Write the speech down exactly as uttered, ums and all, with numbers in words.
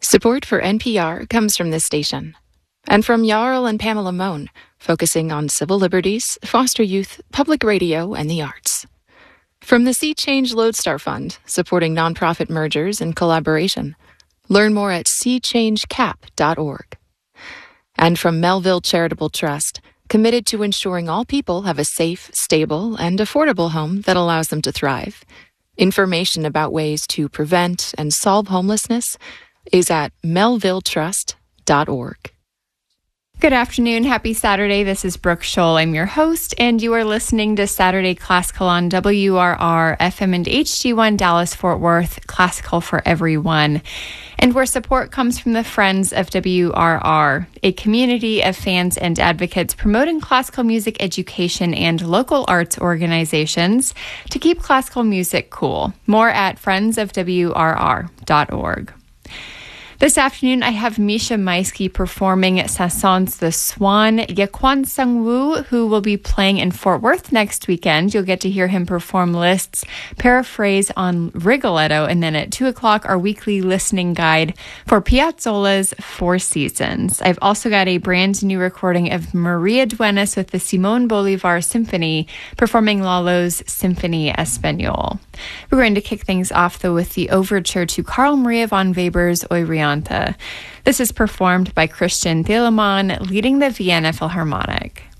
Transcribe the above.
Support for N P R comes from this station and from Jarl and Pamela Mohn, focusing on civil liberties, foster youth, public radio, and the arts. From the Sea Change Lodestar Fund, supporting nonprofit mergers and collaboration. Learn more at sea change cap dot org. And from Melville Charitable Trust, committed to ensuring all people have a safe, stable, and affordable home that allows them to thrive. Information about ways to prevent and solve homelessness is at melville trust dot org. Good afternoon. Happy Saturday. This is Brooke Scholl. I'm your host, and you are listening to Saturday Classical on W R R, F M and H D one Dallas-Fort Worth, classical for everyone. And where support comes from the Friends of W R R, a community of fans and advocates promoting classical music education and local arts organizations to keep classical music cool. More at friends of w r r dot org. This afternoon, I have Misha Maisky performing Saint-Saëns The Swan. Yaquan Sung-woo, who will be playing in Fort Worth next weekend. You'll get to hear him perform Liszt's Paraphrase on Rigoletto. And then at two o'clock, our weekly listening guide for Piazzolla's Four Seasons. I've also got a brand new recording of Maria Duenas with the Simón Bolívar Symphony performing Lalo's Symphony Español. We're going to kick things off, though, with the overture to Carl Maria von Weber's Euryanthe. This is performed by Christian Thielemann, leading the Vienna Philharmonic.